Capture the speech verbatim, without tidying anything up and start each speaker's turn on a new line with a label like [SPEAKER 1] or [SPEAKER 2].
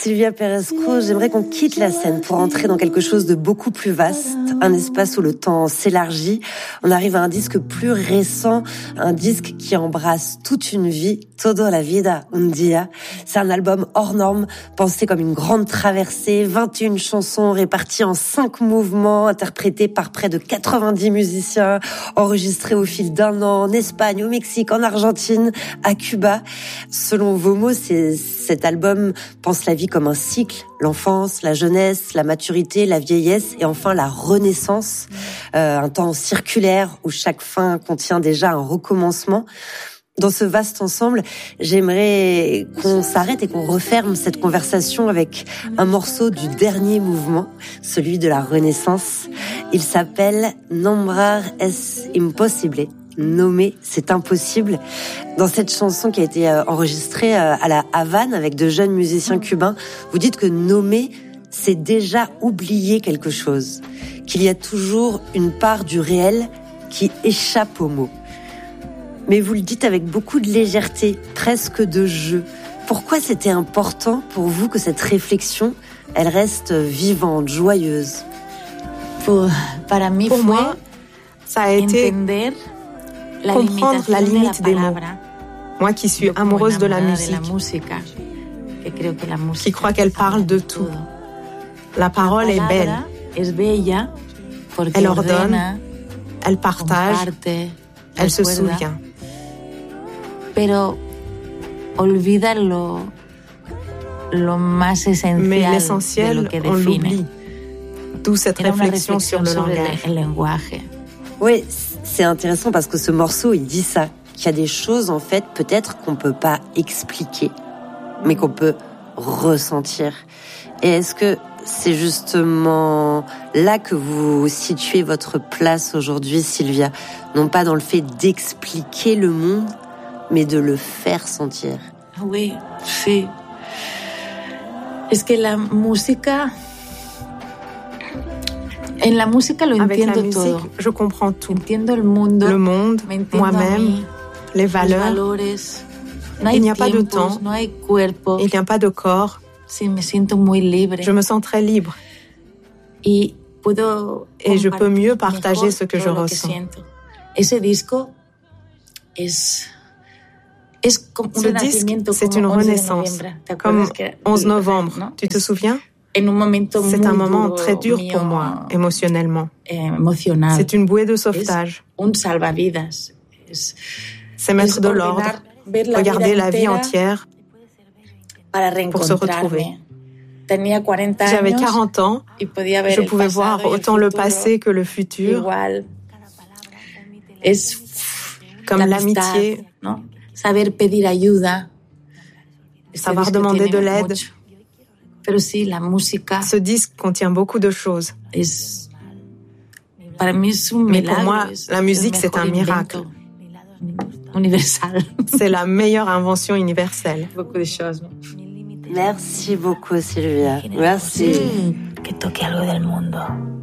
[SPEAKER 1] Silvia Perescu, j'aimerais qu'on quitte la scène pour entrer dans quelque chose de beaucoup plus vaste, un espace où le temps s'élargit. On arrive à un disque plus récent, un disque qui embrasse toute une vie, Toda la vida un día. C'est un album hors norme, pensé comme une grande traversée, vingt et une chansons réparties en cinq mouvements, interprétés par près de quatre-vingt-dix musiciens, enregistrés au fil d'un an en Espagne, au Mexique, en Argentine, à Cuba. Selon vos mots, c'est, cet album pense la vie comme un cycle, l'enfance, la jeunesse, la maturité, la vieillesse et enfin la renaissance, euh, un temps circulaire où chaque fin contient déjà un recommencement. Dans ce vaste ensemble, j'aimerais qu'on s'arrête et qu'on referme cette conversation avec un morceau du dernier mouvement, celui de la Renaissance. Il s'appelle Nombrar es imposible. Nommer, c'est impossible. Dans cette chanson qui a été enregistrée à la Havane avec de jeunes musiciens cubains, vous dites que nommer, c'est déjà oublier quelque chose, qu'il y a toujours une part du réel qui échappe aux mots. Mais vous le dites avec beaucoup de légèreté, presque de jeu. Pourquoi c'était important pour vous que cette réflexion, elle reste vivante, joyeuse?
[SPEAKER 2] Pour, pour moi, ça a été comprendre la limite des mots. Moi qui suis amoureuse de la musique, qui crois qu'elle parle de tout. La parole est belle. Elle ordonne, elle partage, elle se souvient. Mais l'essentiel, on l'oublie. D'où cette réflexion sur le langage.
[SPEAKER 1] Oui, c'est intéressant parce que ce morceau, il dit ça, qu'il y a des choses, en fait, peut-être qu'on peut pas expliquer, mais qu'on peut ressentir. Et est-ce que c'est justement là que vous situez votre place aujourd'hui, Silvia? Non pas dans le fait d'expliquer le monde, mais de le faire sentir.
[SPEAKER 2] Oui, sí. Es que la música... En la música lo entiendo
[SPEAKER 3] Avec la musique,
[SPEAKER 2] todo.
[SPEAKER 3] Je comprends tout.
[SPEAKER 2] Entiendo el mundo,
[SPEAKER 3] le monde, moi-même, les valeurs.
[SPEAKER 2] No
[SPEAKER 3] il n'y a pas de temps,
[SPEAKER 2] no hay cuerpos.
[SPEAKER 3] Il n'y a pas de corps.
[SPEAKER 2] Sí, me siento muy libre.
[SPEAKER 3] Je me sens très libre.
[SPEAKER 2] Y puedo
[SPEAKER 3] Et je peux mieux partager ce que je ressens.
[SPEAKER 2] Ese disco es, es comme
[SPEAKER 3] ce disque, c'est une renaissance, comme onze novembre.
[SPEAKER 2] ¿no?
[SPEAKER 3] Tu te souviens?
[SPEAKER 2] C'est
[SPEAKER 3] un moment très dur pour moi, émotionnellement.
[SPEAKER 2] Emocional.
[SPEAKER 3] C'est une bouée de sauvetage.
[SPEAKER 2] Un salvavidas.
[SPEAKER 3] C'est mettre de l'ordre, regarder la vie entière pour se retrouver. J'avais quarante ans, je pouvais voir autant le passé que le futur, comme l'amitié, savoir demander de l'aide. Ce disque contient beaucoup de choses. Mais pour moi, la musique, c'est un miracle. C'est la meilleure invention universelle.
[SPEAKER 2] Beaucoup de choses.
[SPEAKER 1] Merci beaucoup, Silvia. Merci.
[SPEAKER 2] Que toque algo del mundo.